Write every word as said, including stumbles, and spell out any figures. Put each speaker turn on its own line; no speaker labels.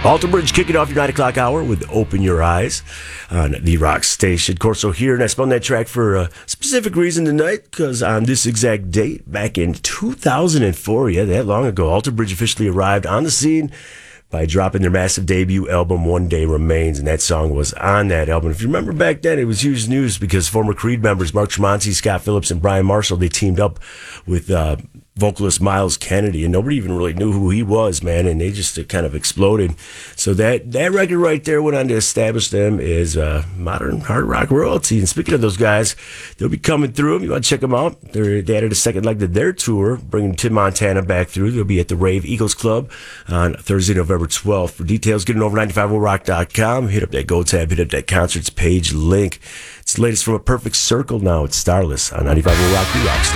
Alter Bridge kicking off your nine o'clock hour with Open Your Eyes on the Rock Station. Corso here, and I spun that track for a specific reason tonight, because on this exact date, back in two thousand four, yeah, that long ago, Alter Bridge officially arrived on the scene by dropping their massive debut album, One Day Remains, and that song was on that album. If you remember back then, it was huge news because former Creed members Mark Tremonti, Scott Phillips, and Brian Marshall, they teamed up with uh, vocalist Miles Kennedy, and nobody even really knew who he was, man, and they just uh, kind of exploded. So that, that record right there went on to establish them as uh, modern hard rock royalty. And speaking of those guys, they'll be coming through. You want to check them out? They're, they added a second leg to their tour, bringing Tim Montana back through. They'll be at the Rave Eagles Club on Thursday, November twelfth. For details, get on over nine five zero rock dot com. Hit up that Go tab, hit up that concerts page link. It's the latest from A Perfect Circle now. It's Starless on ninety-five point oh Rock, the Rock Station.